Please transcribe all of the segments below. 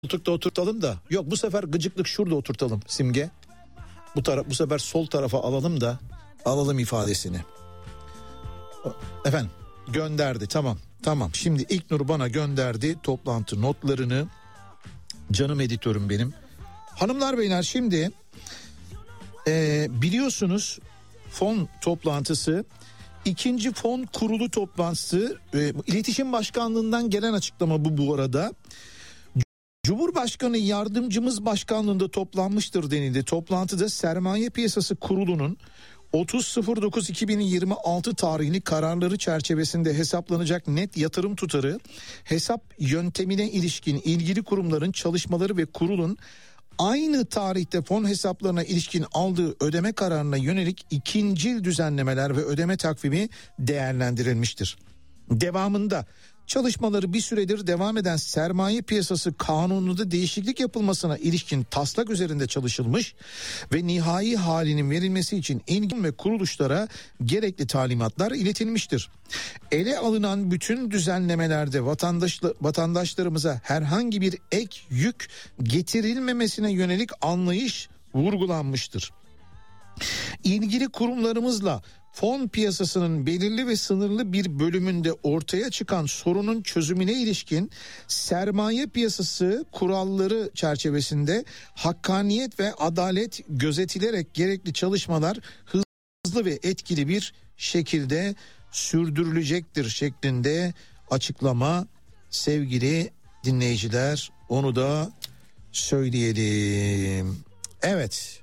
koltukta oturtalım da, yok bu sefer gıcıklık şurada oturtalım Simge. Bu sefer sol tarafa alalım da alalım ifadesini. Efendim gönderdi, tamam. Şimdi İlknur bana gönderdi toplantı notlarını. Canım editörüm benim. Hanımlar beyler, şimdi biliyorsunuz fon toplantısı, ikinci fon kurulu toplantısı, İletişim Başkanlığı'ndan gelen açıklama bu arada. Cumhurbaşkanı yardımcımız başkanlığında toplanmıştır denildi. Toplantıda Sermaye Piyasası Kurulu'nun 30.09.2026 tarihli kararları çerçevesinde hesaplanacak net yatırım tutarı, hesap yöntemine ilişkin ilgili kurumların çalışmaları ve kurulun aynı tarihte fon hesaplarına ilişkin aldığı ödeme kararına yönelik ikincil düzenlemeler ve ödeme takvimi değerlendirilmiştir. Devamında çalışmaları bir süredir devam eden sermaye piyasası kanununda değişiklik yapılmasına ilişkin taslak üzerinde çalışılmış ve nihai halinin verilmesi için ilgili ve kuruluşlara gerekli talimatlar iletilmiştir. Ele alınan bütün düzenlemelerde vatandaşlarımıza herhangi bir ek yük getirilmemesine yönelik anlayış vurgulanmıştır. İlgili kurumlarımızla fon piyasasının belirli ve sınırlı bir bölümünde ortaya çıkan sorunun çözümüne ilişkin sermaye piyasası kuralları çerçevesinde hakkaniyet ve adalet gözetilerek gerekli çalışmalar hızlı ve etkili bir şekilde sürdürülecektir şeklinde açıklama. Sevgili dinleyiciler, onu da söyleyelim. Evet.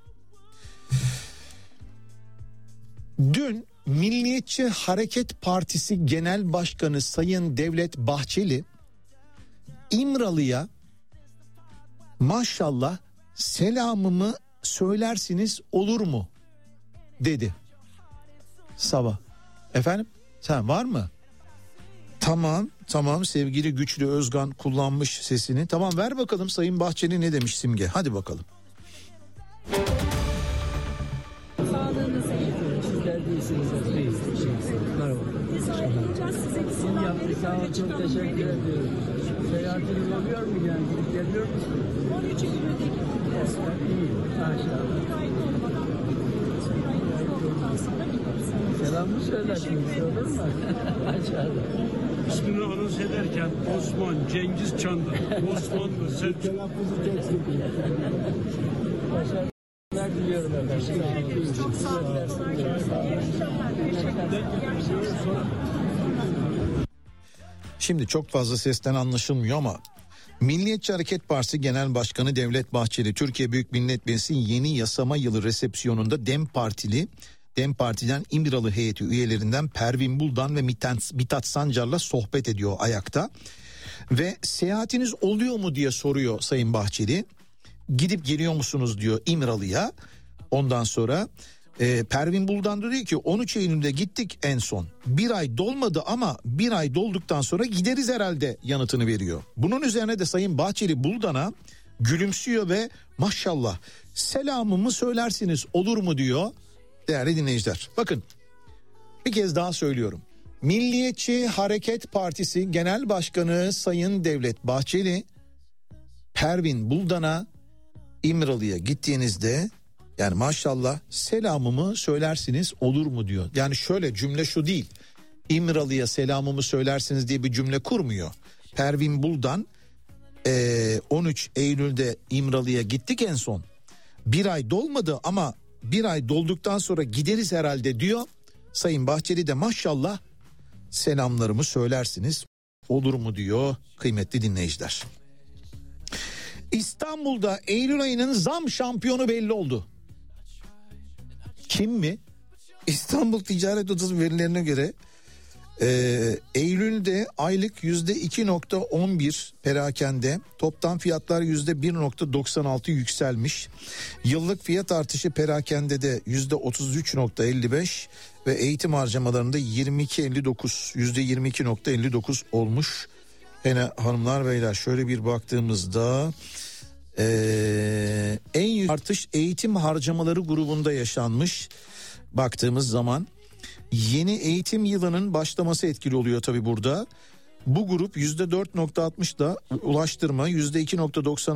Dün Milliyetçi Hareket Partisi Genel Başkanı Sayın Devlet Bahçeli İmralı'ya maşallah selamımı söylersiniz olur mu dedi sabah. Efendim sen var mı? Tamam sevgili Güçlü Özgan kullanmış sesini. Tamam, ver bakalım Sayın Bahçeli ne demiş Simge, hadi bakalım. Sağlığınızı merhaba. Biz arayacağız size. Sizin yaptık. Sağ olun, çok teşekkür ediyorum. Seyahatiniz oluyor mu yani? Geliyor musunuz? 13 günde gidiyoruz. İyi. Maşallah. Selam mı söylersiniz? Olur mu? Maşallah. İsmini anons ederken Osman, Cengiz Çandır, Osmanlı, Selçuk. Telaffuzu çok sıkıntı. Başarılar diliyorum efendim. Çok sağ olun. Şimdi çok fazla sesten anlaşılmıyor ama Milliyetçi Hareket Partisi Genel Başkanı Devlet Bahçeli Türkiye Büyük Millet Meclisi yeni yasama yılı resepsiyonunda DEM Parti'den İmralı heyeti üyelerinden Pervin Buldan ve Mithat Sancar'la sohbet ediyor ayakta. Ve seyahatiniz oluyor mu diye soruyor Sayın Bahçeli. Gidip geliyor musunuz diyor İmralı'ya. Ondan sonra Pervin Buldan diyor ki 13 Eylül'de gittik en son. Bir ay dolmadı ama bir ay dolduktan sonra gideriz herhalde yanıtını veriyor. Bunun üzerine de Sayın Bahçeli Buldan'a gülümsüyor ve maşallah selamımı söylersiniz olur mu diyor. Değerli dinleyiciler, bakın bir kez daha söylüyorum. Milliyetçi Hareket Partisi Genel Başkanı Sayın Devlet Bahçeli Pervin Buldan'a İmralı'ya gittiğinizde yani maşallah selamımı söylersiniz olur mu diyor. Yani şöyle, cümle şu değil. İmralı'ya selamımı söylersiniz diye bir cümle kurmuyor. Pervin Buldan 13 Eylül'de İmralı'ya gittik en son. Bir ay dolmadı ama bir ay dolduktan sonra gideriz herhalde diyor. Sayın Bahçeli de maşallah selamlarımı söylersiniz olur mu diyor kıymetli dinleyiciler. İstanbul'da Eylül ayının zam şampiyonu belli oldu. Kim mi? İstanbul Ticaret Odası verilerine göre Eylül'de aylık %2.11 perakende, toptan fiyatlar %1.96 yükselmiş. Yıllık fiyat artışı perakende de %33.55 ve eğitim harcamalarında %22.59 olmuş. Yine hanımlar beyler şöyle bir baktığımızda en yüksek artış eğitim harcamaları grubunda yaşanmış. Baktığımız zaman yeni eğitim yılının başlaması etkili oluyor tabii burada. Bu grup %4.60 da Ulaştırma, %2.96